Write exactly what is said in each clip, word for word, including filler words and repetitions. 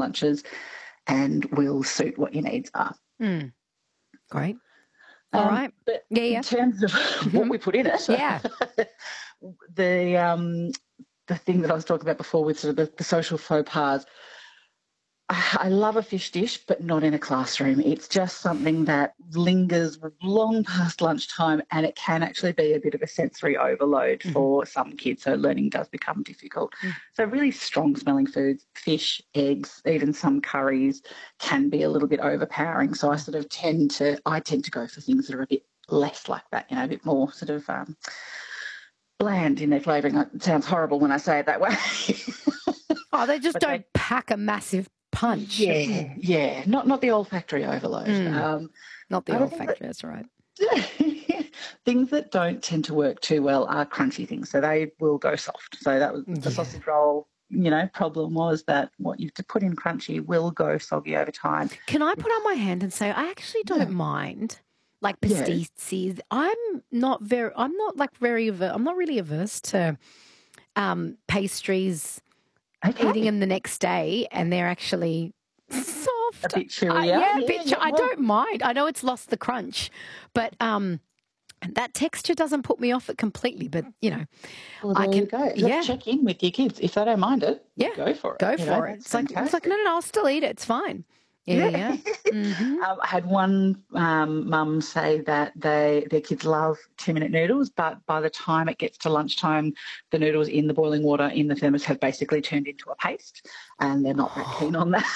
lunches and will suit what your needs are. Mm. Great. All um, right. But yeah, yeah. in terms of mm-hmm. what we put in it, yeah. the um, the thing that I was talking about before with sort of the, the social faux pas, I love a fish dish, but not in a classroom. It's just something that lingers long past lunchtime, and it can actually be a bit of a sensory overload mm-hmm. for some kids, so learning does become difficult. Mm. So really strong-smelling foods, fish, eggs, even some curries can be a little bit overpowering. So I sort of tend to, I tend to go for things that are a bit less like that, you know, a bit more sort of um, bland in their flavouring. It sounds horrible when I say it that way. Oh, they just but don't they, pack a massive punch. Yeah, yeah. Not not the olfactory overload. Mm, um, not the olfactory, that, that's right. Things that don't tend to work too well are crunchy things, so they will go soft. So that was the yeah. sausage roll, you know, problem was that what you have to put in crunchy will go soggy over time. Can I put on my hand and say I actually don't yeah. mind, like pasties. Yeah. I'm not very, I'm not like very, I'm not really averse to um, pastries. Okay. Eating them the next day and they're actually soft. A bit chewier. Uh, yeah, yeah, a bit yeah, chew- I don't mind. I know it's lost the crunch, but um, that texture doesn't put me off it completely. But, you know, well, there I can, you go. Yeah. Let's check in with your kids. If they don't mind it, yeah. go for it. Go you for know, it. It's like, it's like, no, no, no, I'll still eat it. It's fine. Yeah, yeah. Mm-hmm. um, I had one um, mum say that they their kids love two-minute noodles, but by the time it gets to lunchtime, the noodles in the boiling water in the thermos have basically turned into a paste, and they're not that keen on that.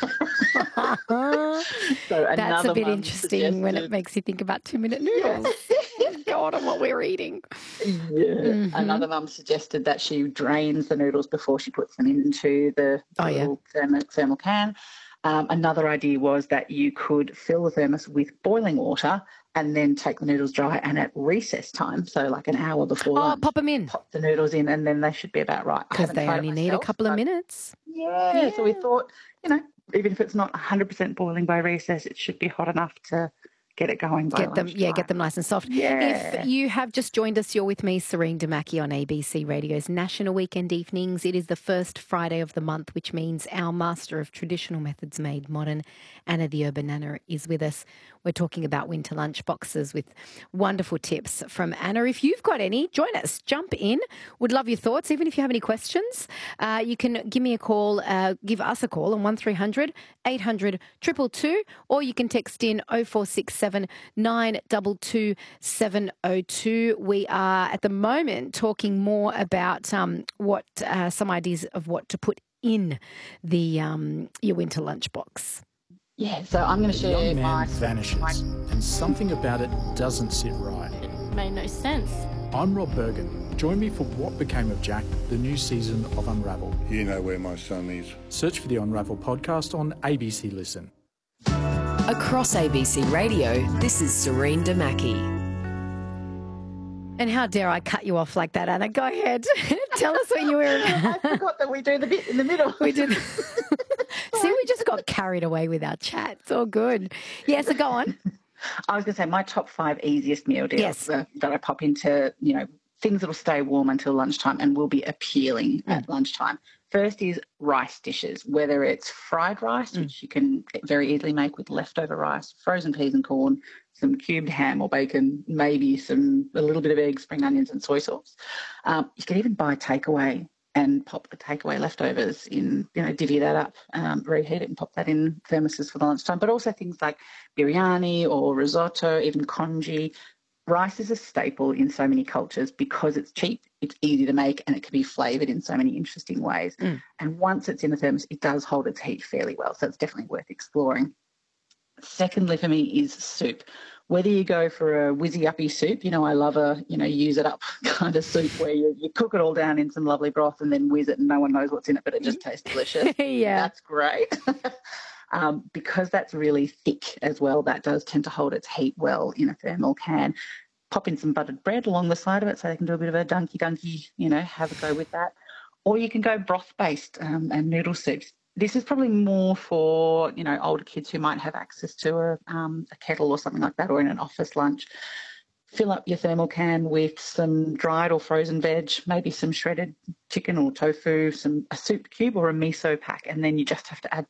So that's a bit interesting when it makes you think about two-minute noodles. Yeah. God, on what we're eating. Yeah. Mm-hmm. Another mum suggested that she drains the noodles before she puts them into the, the oh, little yeah. thermal, thermal can. Um, another idea was that you could fill the thermos with boiling water and then take the noodles dry, and at recess time, so like an hour before oh, lunch, pop them in. Pop the noodles in, and then they should be about right. Because they only need a couple of minutes. Yeah, yeah, so we thought, you know, even if it's not one hundred percent boiling by recess, it should be hot enough to get it going by get them, lunchtime. Yeah, get them nice and soft. Yeah. If you have just joined us, you're with me, Serene Damaki, on A B C Radio's National Weekend Evenings. It is the first Friday of the month, which means our master of traditional methods made modern, Anna the Urban Nana, is with us. We're talking about winter lunch boxes with wonderful tips from Anna. If you've got any, join us. Jump in. Would love your thoughts. Even if you have any questions, uh, you can give me a call, uh, give us a call on one three hundred eight hundred two two two, or you can text in oh four six seven nine two two seven oh two. We are at the moment talking more about um, what uh, some ideas of what to put in the um, your winter lunchbox. Yeah, so I'm going to share young man my... vanishes, my... and something about it doesn't sit right. It made no sense. I'm Rob Bergen. Join me for What Became of Jack, the new season of Unravel. You know where my son is. Search for the Unravel podcast on A B C Listen. Across A B C Radio, this is Serene Damaki. And how dare I cut you off like that, Anna? Go ahead. Tell us what you were... I forgot that we do the bit in the middle. We did. See, we just got carried away with our chat. It's all good. Yeah, so go on. I was going to say my top five easiest meal deals yes. uh, that I pop into, you know, things that will stay warm until lunchtime and will be appealing mm. at lunchtime. First is rice dishes, whether it's fried rice, mm. which you can very easily make with leftover rice, frozen peas and corn, some cubed ham or bacon, maybe some a little bit of eggs, spring onions and soy sauce. Um, you can even buy takeaway and pop the takeaway leftovers in, you know, divvy that up, um, reheat it and pop that in thermoses for the lunchtime. But also things like biryani or risotto, even congee. Rice is a staple in so many cultures because it's cheap, it's easy to make, and it can be flavoured in so many interesting ways. Mm. And once it's in the thermos, it does hold its heat fairly well, so it's definitely worth exploring. Secondly for me is soup. Whether you go for a whizzy-uppy soup, you know, I love a, you know, use it up kind of soup where you, you cook it all down in some lovely broth and then whiz it and no one knows what's in it, but it just tastes delicious. Yeah. That's great. um, because that's really thick as well, that does tend to hold its heat well in a thermal can. Pop in some buttered bread along the side of it so they can do a bit of a dunky-dunky, you know, have a go with that. Or you can go broth-based um, and noodle soups. This is probably more for, you know, older kids who might have access to a, um, a kettle or something like that, or in an office lunch. Fill up your thermal can with some dried or frozen veg, maybe some shredded chicken or tofu, some a soup cube or a miso pack, and then you just have to add